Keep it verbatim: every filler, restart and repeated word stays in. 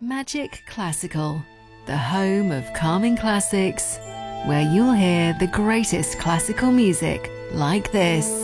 Magic Classical, the home of calming classics, where you'll hear the greatest classical music like this.